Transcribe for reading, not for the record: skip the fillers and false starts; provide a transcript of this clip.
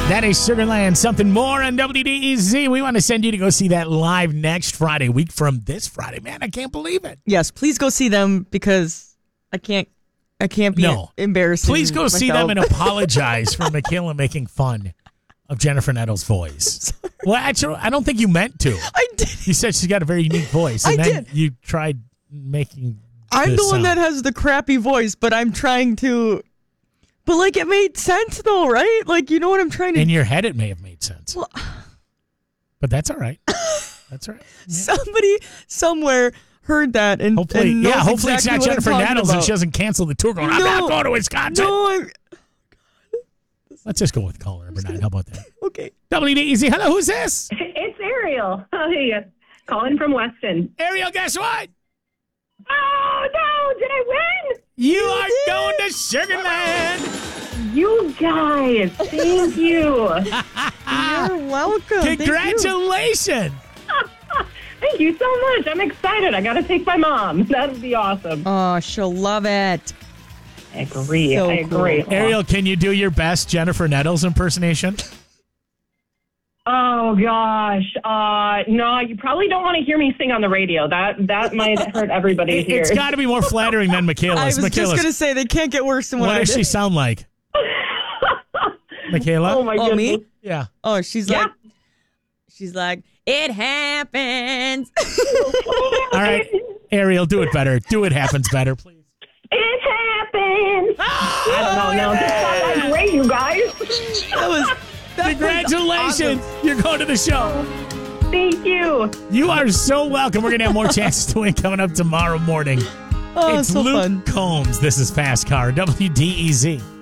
That is Sugarland, something more on WDEZ. We want to send you to go see that live next Friday, week from this Friday. Man, I can't believe it. Yes, please go see them because I can't be embarrassing. Please go see them and apologize for Michaela making fun of Jennifer Nettles' voice. Well, actually, I don't think you meant to. I did. You said she's got a very unique voice, and then you tried making. I'm the one that has the crappy voice, but I'm trying to. But, like, it made sense, though, right? Like, you know what I'm trying to... In your head, it may have made sense. Well, but that's all right. That's all right. Yeah. Somebody somewhere heard that and hopefully, and knows hopefully exactly it's not Jennifer Nettles and she doesn't cancel the tour going, I'm not going to Wisconsin. No, Let's just go with caller number 9. How about that? Okay. WDEZ. Hello, who's this? It's Ariel. Hi. Calling from Weston. Ariel, guess what? Oh, no. Did I win? You are going to Sugarland. You guys. Thank you. You're welcome. Congratulations. Thank you so much. I'm excited. I got to take my mom. That would be awesome. Oh, she'll love it. I agree. So I agree. cool. Ariel, can you do your best Jennifer Nettles impersonation? Oh, gosh. No, you probably don't want to hear me sing on the radio. That might hurt everybody's ears. It's got to be more flattering than Michaela's. I was just going to say, they can't get worse than what I does did. she sound like? Michaela? Oh, my goodness. Me? Yeah. Oh, she's like, it happens. All right. Ariel, do it better. Do it happens better, please. It happens. I don't know. This sounds great, you guys. Congratulations. Awesome. You're going to the show. Thank you. You are so welcome. We're going to have more chances to win coming up tomorrow morning. Oh, it's so Luke fun. Combs. This is Fast Car, WDEZ.